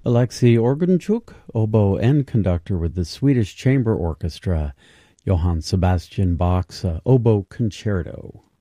Alexei Orgunchuk, oboe and conductor with the Swedish Chamber Orchestra, Johann Sebastian Bach's Oboe Concerto.